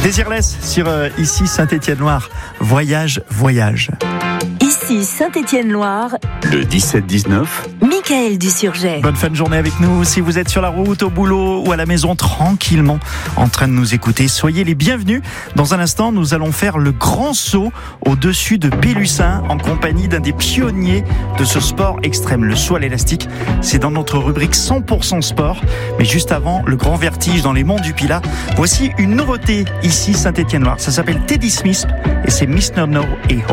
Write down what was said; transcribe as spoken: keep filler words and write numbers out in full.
Désirless sur euh, ici Saint-Étienne-Loire. Voyage, voyage. Ici Saint-Étienne-Loire. Le dix-sept dix-neuf. Michael Dusurget. Bonne fin de journée avec nous. Si vous êtes sur la route, au boulot ou à la maison, tranquillement en train de nous écouter, soyez les bienvenus. Dans un instant, nous allons faire le grand saut au-dessus de Pélussin en compagnie d'un des pionniers de ce sport extrême, le saut à l'élastique. C'est dans notre rubrique cent pour cent sport. Mais juste avant, le grand vertige dans les monts du Pilat. Voici une nouveauté ici Saint-Étienne-Loire. Ça s'appelle Teddy Smith et c'est Mister No et Ho.